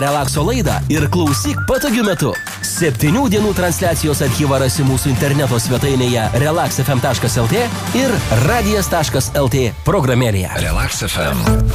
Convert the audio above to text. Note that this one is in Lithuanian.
Relakso laidą ir klausyk patogiu metu. 7 dienų transliacijos archyvą rasi mūsų interneto svetainėje relaxfm.lt ir radijas.lt programėlėje. Relax FM.